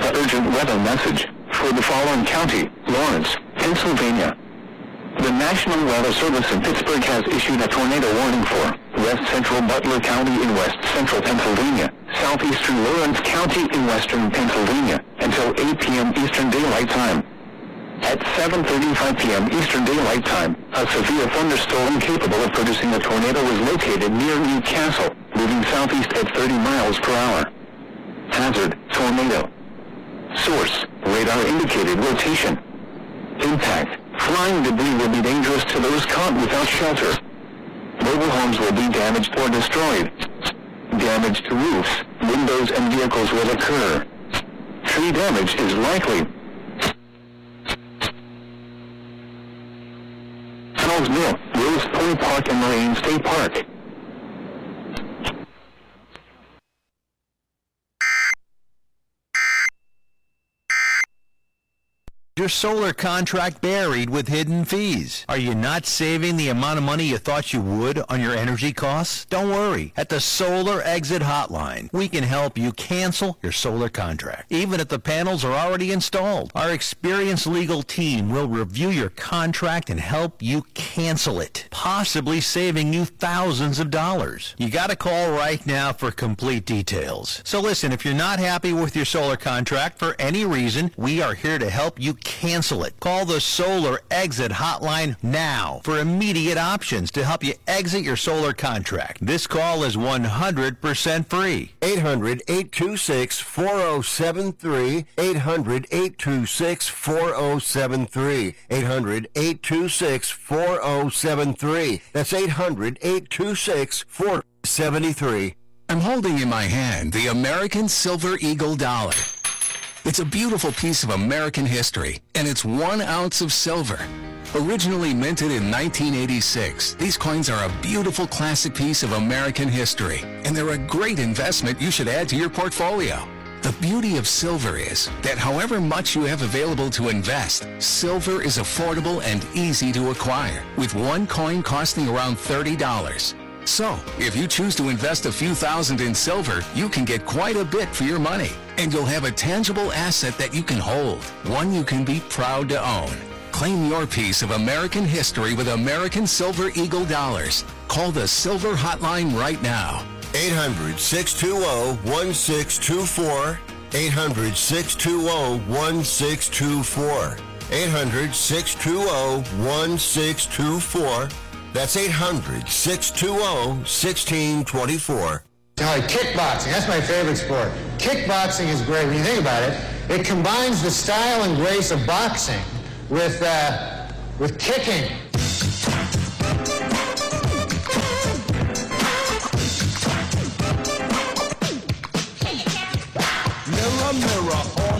Urgent weather message for the following county: Lawrence, Pennsylvania. The National Weather Service in Pittsburgh has issued a tornado warning for west central Butler County in west central Pennsylvania, southeastern Lawrence County in western Pennsylvania, until 8 p.m. Eastern Daylight Time. At 7:35 p.m. Eastern Daylight Time, a severe thunderstorm capable of producing a tornado was located near Newcastle, moving southeast at 30 miles per hour. Hazard: tornado. Source: radar indicated rotation. Impact: flying debris will be dangerous to those caught without shelter. Mobile homes will be damaged or destroyed. Damage to roofs, windows, and vehicles will occur. Tree damage is likely. Charles Mill, Rose Point Park, and Marine State Park. Your solar contract buried with hidden fees. Are you not saving the amount of money you thought you would on your energy costs? Don't worry. At the Solar Exit Hotline, we can help you cancel your solar contract, even if the panels are already installed. Our experienced legal team will review your contract and help you cancel it, possibly saving you thousands of dollars. You got to call right now for complete details. So listen, if you're not happy with your solar contract for any reason, we are here to help you cancel it. Call the Solar Exit Hotline now for immediate options to help you exit your solar contract. This call is 100% free. 800-826-4073. 800-826-4073. 800-826-4073. That's 800-826-4073. I'm holding in my hand the American Silver Eagle dollar. It's a beautiful piece of American history, and it's 1 ounce of silver. Originally minted in 1986, these coins are a beautiful classic piece of American history, and they're a great investment you should add to your portfolio. The beauty of silver is that however much you have available to invest, silver is affordable and easy to acquire, with one coin costing around $30. So, if you choose to invest a few thousand in silver, you can get quite a bit for your money. And you'll have a tangible asset that you can hold, one you can be proud to own. Claim your piece of American history with American Silver Eagle dollars. Call the Silver Hotline right now. 800-620-1624. 800-620-1624. 800-620-1624. That's 800-620-1624. Kickboxing, that's my favorite sport. Kickboxing is great. When you think about it, it combines the style and grace of boxing with kicking. Mirror, mirror on